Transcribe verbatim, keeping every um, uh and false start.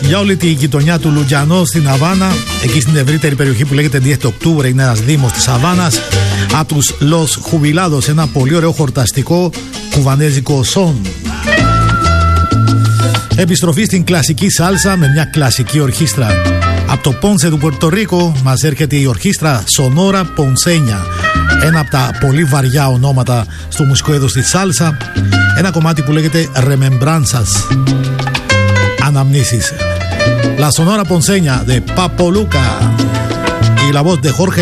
Για όλη τη γειτονιά του Λουτζανό στην Αβάνα, εκεί στην ευρύτερη περιοχή που λέγεται διez de octubre, είναι ένας δήμος της Αβάνας, από τους Los Jubilados, ένα πολύ ωραίο χορταστικό κουβανέζικο σον. Επιστροφή στην κλασική σάλσα με μια κλασική ορχήστρα. Από το Πόνσε του Πορτορίκο μας έρχεται η ορχήστρα Sonora Ponceña, ένα από τα πολύ βαριά ονόματα στο μουσικό είδος της σάλσα, ένα κομμάτι που λέγεται Remembranzas, αναμνήσεις. La Sonora Ponceña de Papo Luca y la voz de Jorge